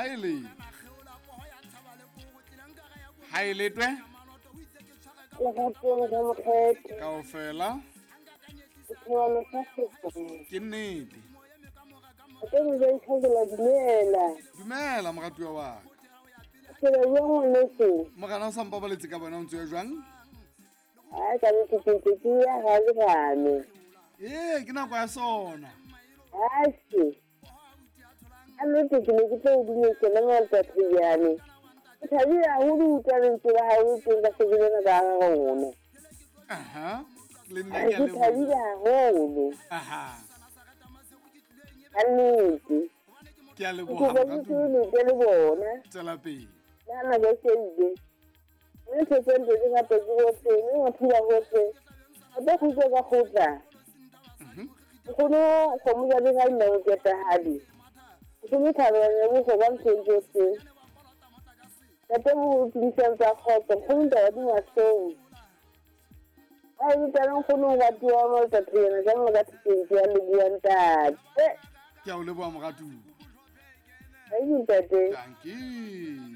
Hai letwe Legatong ga mokgetho kaofela sepheo sa setso ke nnete. a ka mo ja itlhabela dumela Dumela moratuwa wa ka. tsela ya ngwaneso Mogana o sa mpabaletse ka bona o ntse jwang? a ka mo tshetse ke ya ga le gane Ke nako ya sona. Ashe a nnete ke ne ke tlo o dumetsela ngwalta thejane ke thabile haholo ho utlwa lentswe la hao teng ka sekelena ka ga gona Aha. Le nna ke thabile haholo Aha. ka nnete Ke a ke leboha kopa ke moratuwa. leke le bona Tswela pele. nana ba seile mme thetsentse ke gape ke gotlhe mme maphila gotlhe gape khutse ka kgotla nkgono kgomo ja di ga dinao ketahadi nkgono thabelane bogo ba nthong tsotlhe gape bo tlisang tsa kgotso nkgono taba di masong a ebitana nkgono o ratiwa maltathena jang o ka thekentse ya le buang tate Ke a o leboha moratuwa. ga e ntate Dankie.